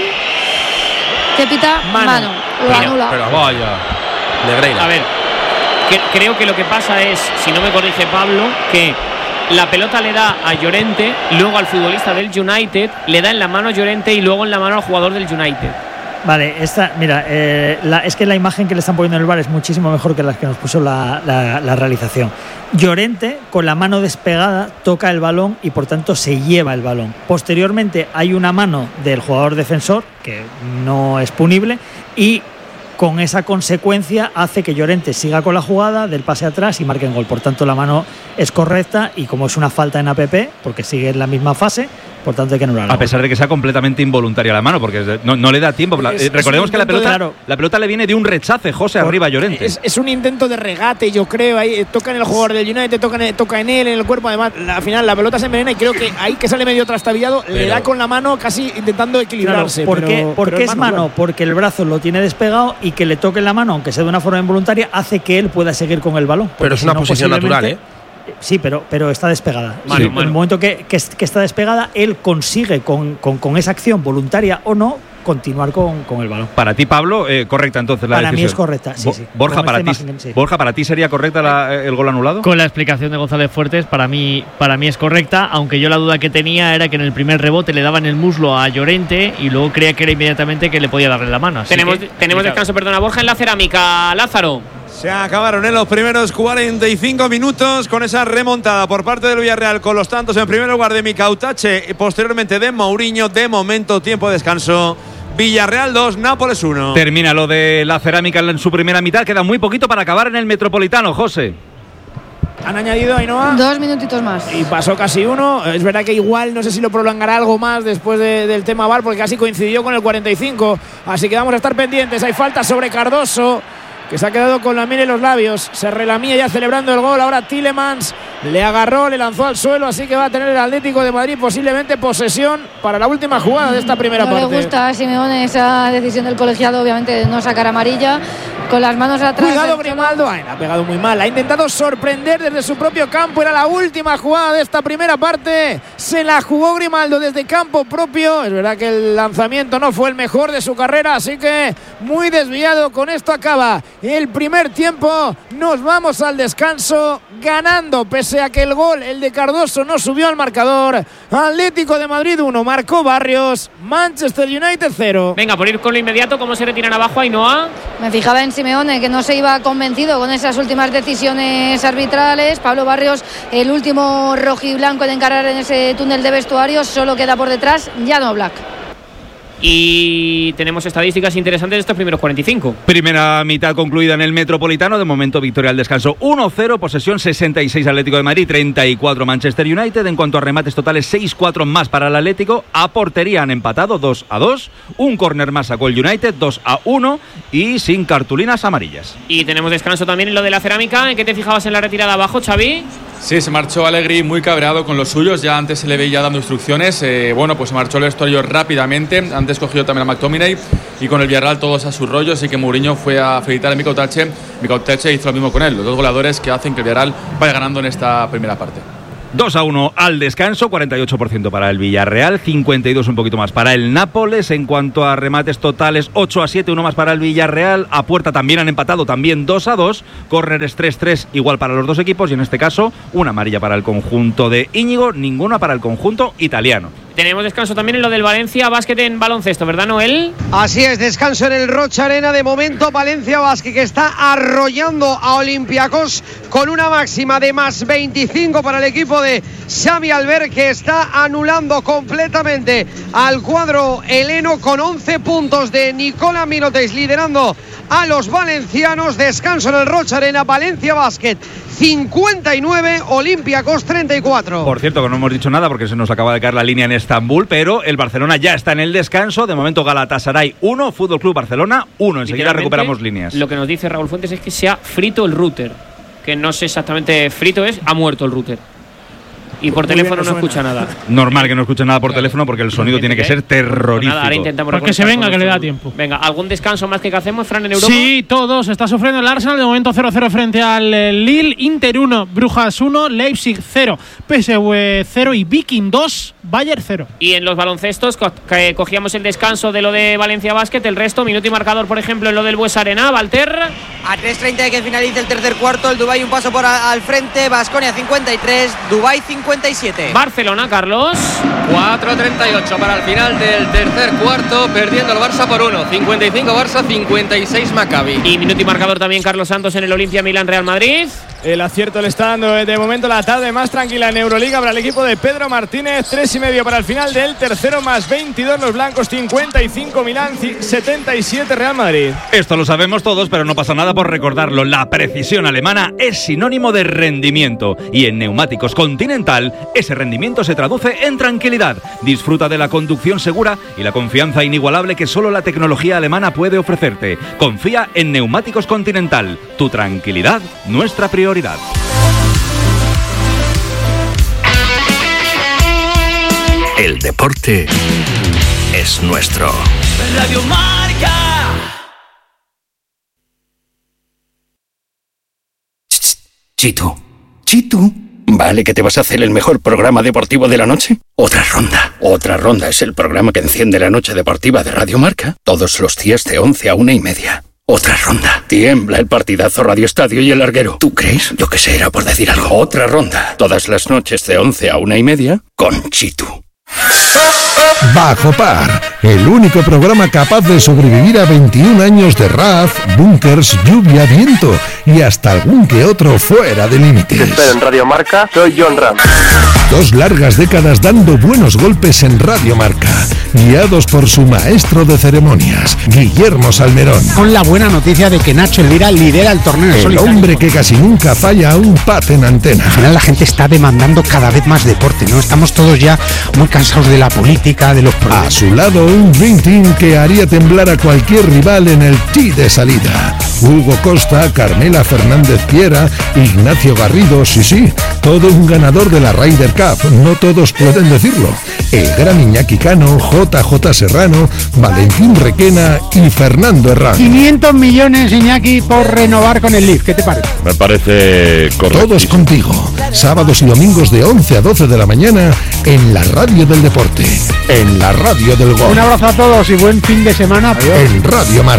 Que pita mano, mano. Lo Mira, anula. Pero vaya, Negreira. A ver, que, creo que lo que pasa es, si no me corrige Pablo, que la pelota le da a Llorente, luego al futbolista del United, le da en la mano a Llorente y luego en la mano al jugador del United. Vale, esta, mira, eh, la, es que la imagen que le están poniendo en el bar es muchísimo mejor que la que nos puso la, la, la realización. Llorente, con la mano despegada, toca el balón y por tanto se lleva el balón. Posteriormente hay una mano del jugador defensor, que no es punible, y con esa consecuencia hace que Llorente siga con la jugada del pase atrás y marque en gol. Por tanto, la mano es correcta y como es una falta en A P P, porque sigue en la misma fase, por tanto hay que anularla. A pesar de que sea completamente involuntaria la mano, porque no, no le da tiempo. Es, Recordemos es que la pelota, de, claro. la pelota le viene de un rechace, José, por, arriba a Llorente. Es, es un intento de regate, yo creo. Ahí toca en el jugador del United, toca en, toca en él, en el cuerpo. Además, al final la pelota se envenena y creo que ahí que sale medio trastabillado, pero, le da con la mano casi intentando equilibrarse. Claro, ¿por qué, pero, porque pero es mano? mano bueno. Porque el brazo lo tiene despegado y que le toque en la mano, aunque sea de una forma involuntaria, hace que él pueda seguir con el balón. Pero es una si no, posición natural, ¿eh? Sí, pero, pero está despegada. Mano, sí. mano. En el momento que, que, que está despegada, él consigue con, con, con esa acción, voluntaria o no, continuar con, con el balón. Para ti, Pablo, eh, correcta entonces la para decisión. Para mí es correcta, sí, sí. Borja, para ti, imagen, sí. Borja, ¿para ti sería correcta la, el gol anulado? Con la explicación de González Fuertes, para mí, para mí es correcta, aunque yo la duda que tenía era que en el primer rebote le daban el muslo a Llorente y luego creía que era inmediatamente que le podía darle la mano. Así tenemos que, tenemos descanso, perdona, Borja, en la cerámica, Lázaro. Se acabaron en los primeros cuarenta y cinco minutos con esa remontada por parte del Villarreal, con los tantos en primer lugar de Mikautache y posteriormente de Mourinho. De momento, tiempo de descanso. Villarreal dos, Nápoles uno. Termina lo de la cerámica en su primera mitad. Queda muy poquito para acabar en el Metropolitano, José. Han añadido, Ainhoa, dos minutitos más. Y pasó casi uno. Es verdad que igual no sé si lo prolongará algo más después de, del tema V A R, porque casi coincidió con el cuarenta y cinco. Así que vamos a estar pendientes. Hay falta sobre Cardoso, que se ha quedado con la miel en los labios. Se relamía ya celebrando el gol. Ahora Tielemans le agarró, le lanzó al suelo. Así que va a tener el Atlético de Madrid posiblemente posesión para la última jugada de esta primera no parte. No le gusta a Simeone esa decisión del colegiado, obviamente, de no sacar amarilla. Con las manos atrás. Cuidado Grimaldo. Ay, ha pegado muy mal. Ha intentado sorprender desde su propio campo. Era la última jugada de esta primera parte. Se la jugó Grimaldo desde campo propio. Es verdad que el lanzamiento no fue el mejor de su carrera, así que muy desviado. Con esto acaba el primer tiempo. Nos vamos al descanso ganando, pese a que el gol, el de Cardoso, no subió al marcador. Atlético de Madrid uno, marcó Barrios. Manchester United cero. Venga, por ir con lo inmediato, ¿cómo se retiran abajo, Ainhoa? Me fijaba en Simeone, que no se iba convencido con esas últimas decisiones arbitrales. Pablo Barrios, el último rojiblanco en encarar en ese túnel de vestuarios, solo queda por detrás Jan Oblak. Y tenemos estadísticas interesantes de estos primeros cuarenta y cinco. Primera mitad concluida en el Metropolitano. De momento, victoria al descanso uno cero. Posesión sesenta y seis Atlético de Madrid, treinta y cuatro Manchester United. En cuanto a remates totales, seis cuatro más para el Atlético. A portería han empatado dos a dos. Un córner más sacó el United, dos a uno. Y sin cartulinas amarillas. Y tenemos descanso también en lo de la cerámica. ¿En qué te fijabas en la retirada abajo, Xavi? Sí, se marchó Allegri muy cabreado con los suyos. Ya antes se le veía dando instrucciones. Eh, bueno, pues se marchó el vestuario rápidamente. Antes cogió también a McTominay. Y con el Villarreal todos a su rollo. Así que Mourinho fue a felicitar a Mikel Otache. Mikel Otache hizo lo mismo con él. Los dos goleadores que hacen que el Villarreal vaya ganando en esta primera parte. dos a uno al descanso, cuarenta y ocho por ciento para el Villarreal, cincuenta y dos un poquito más para el Nápoles. En cuanto a remates totales, ocho a siete, uno más para el Villarreal. A puerta también han empatado, también dos a dos. Córneres tres tres, igual para los dos equipos. Y en este caso, una amarilla para el conjunto de Íñigo, ninguna para el conjunto italiano. Tenemos descanso también en lo del Valencia Basket en baloncesto, ¿verdad, Noel? Así es, descanso en el Rocha Arena. De momento, Valencia Basket que está arrollando a Olympiacos con una máxima de más veinticinco para el equipo de Xavi Albert, que está anulando completamente al cuadro heleno con once puntos de Nicola Mirotic liderando a los valencianos. Descanso en el Rocha Arena. Valencia Basket cincuenta y nueve, Olympiacos treinta y cuatro. Por cierto, que no hemos dicho nada porque se nos acaba de caer la línea en Estambul, pero el Barcelona ya está en el descanso. De momento Galatasaray uno, Fútbol Club Barcelona uno. Enseguida recuperamos líneas. Lo que nos dice Raúl Fuentes es que se ha frito el router, que no sé exactamente frito es, ha muerto el router. Y por Muy teléfono bien, no escucha nada. Normal que no escuche nada por teléfono porque el sonido tiene que ser terrorífico. Nada, ahora intentamos Pues que se venga, que le da tiempo. Venga, ¿algún descanso más que hacemos, Fran, en Europa? Sí, todos. Está sufriendo el Arsenal. De momento cero cero frente al eh, Lille. Inter uno, Brujas uno, Leipzig cero, P S V cero y Viking dos, Bayern cero. Y en los baloncestos co que cogíamos el descanso de lo de Valencia Basket. El resto, minuto y marcador, por ejemplo, en lo del Bues Arena, Valter. A tres treinta de que finalice el tercer cuarto, el Dubái un paso por a, al frente, Baskonia cincuenta y tres, Dubái cincuenta y siete. Barcelona, Carlos. cuatro treinta y ocho para el final del tercer cuarto, perdiendo el Barça por uno. cincuenta y cinco Barça, cincuenta y seis Maccabi. Y minuto y marcador también, Carlos Santos, en el Olimpia Milán Real Madrid. El acierto le está dando de momento la tarde más tranquila en Euroliga para el equipo de Pedro Martínez. Tres y medio para el final del tercero, más veintidós los blancos, cincuenta y cinco Milán, setenta y siete Real Madrid. Esto lo sabemos todos, pero no pasa nada por recordarlo. La precisión alemana es sinónimo de rendimiento. Y en Neumáticos Continental, ese rendimiento se traduce en tranquilidad. Disfruta de la conducción segura y la confianza inigualable que solo la tecnología alemana puede ofrecerte. Confía en Neumáticos Continental. Tu tranquilidad, nuestra prioridad. El deporte es nuestro. Radio Marca. Chitu, Chitu. ¿Vale que te vas a hacer el mejor programa deportivo de la noche? Otra ronda. Otra ronda es el programa que enciende la noche deportiva de Radio Marca todos los días de once a una y media. Otra ronda. Tiembla el partidazo Radio Estadio y el larguero. ¿Tú crees? Yo que sé, era por decir algo. Otra ronda. Todas las noches de once a una y media con Chitu. Bajo Par, el único programa capaz de sobrevivir a veintiún años de R A F, bunkers, lluvia, viento y hasta algún que otro fuera de límites. Te espero en Radio Marca, soy John Ram. Dos largas décadas dando buenos golpes en Radio Marca, guiados por su maestro de ceremonias, Guillermo Salmerón. Con la buena noticia de que Nacho Elvira lidera el torneo. El solitario. hombre que casi nunca falla a un pat en antena. Al final la gente está demandando cada vez más deporte, ¿no? Estamos todos ya muy cansados de la política, de los problemas. A su lado, un Dream Team que haría temblar a cualquier rival en el tee de salida. Hugo Costa, Carmela Fernández Piera, Ignacio Garrido, sí, sí, todo un ganador de la Ryder Cup, no todos pueden decirlo. El gran Iñaki Cano, J J Serrano, Valentín Requena y Fernando Herrán. quinientos millones, Iñaki, por renovar con el Leaf, ¿qué te parece? Me parece correcto. Todos contigo, sábados y domingos de once a doce de la mañana en la radio del deporte, en la radio del gol. Un abrazo a todos y buen fin de semana. En Radio Marca.